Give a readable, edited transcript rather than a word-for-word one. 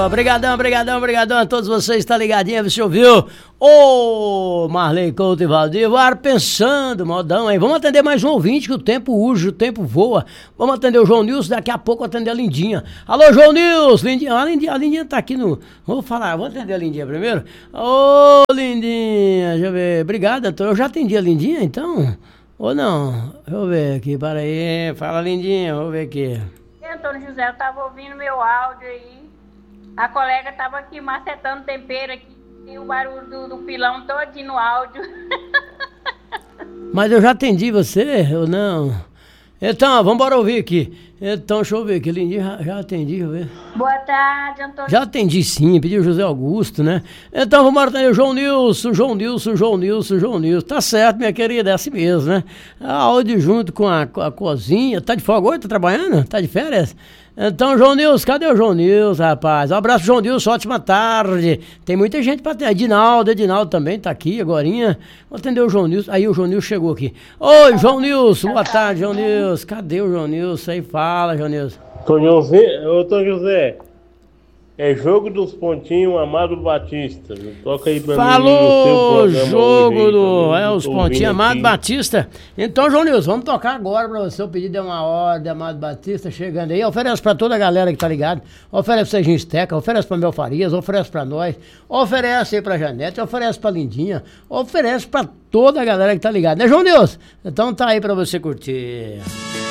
Obrigadão a todos vocês, tá ligadinho, você ouviu? Ô, Marley Couto e Valdir, pensando, modão, hein? Vamos atender mais um ouvinte, que o tempo urge, o tempo voa. Vamos atender o João Nilson, daqui a pouco atender a Lindinha. Alô, João Nilson, Lindinha, a Lindinha tá aqui no... Vou atender a Lindinha primeiro. Ô, Lindinha, deixa eu ver, obrigado, Antônio. Eu já atendi a Lindinha, então? Ou não? Deixa eu ver aqui, para aí. Fala, Lindinha, vou ver aqui. Antônio José, eu tava ouvindo meu áudio aí. A colega tava aqui macetando tempero aqui. E o barulho do pilão todinho no áudio. Mas eu já atendi você, ou não? Então, vamos embora ouvir aqui. Então, deixa eu ver aqui, Lindinha, já atendi, deixa eu ver. Boa tarde, Antônio. Já atendi sim, pedi o José Augusto, né? Então, vamos embora atender o João Nilson. Tá certo, minha querida, é assim mesmo, né? Áudio junto com a cozinha. Tá de folga hoje? Tá trabalhando? Tá de férias? Então, João Nilson, cadê o João Nilson, rapaz? Um abraço, João Nilson, ótima tarde. Tem muita gente pra atender. Edinaldo também tá aqui agorinha. Vou atender o João Nilson. Aí o João Nilson chegou aqui. Oi, João Nilson, boa tarde, João Nilson. Cadê o João Nilson? Aí fala, João Nilson. Ô, José, é Jogo dos Pontinhos, Amado Batista. Toca aí pra Falou, mim. Jogo os Pontinhos, Amado Batista. Então, João Nilson, vamos tocar agora pra você. O pedido é uma ordem, Amado Batista, chegando aí. Oferece pra toda a galera que tá ligado. Oferece pra Serginho Steca, oferece pra Mel Farias, oferece pra nós. Oferece aí pra Janete, oferece pra Lindinha. Oferece pra toda a galera que tá ligada, né, João Nilson? Então tá aí pra você curtir.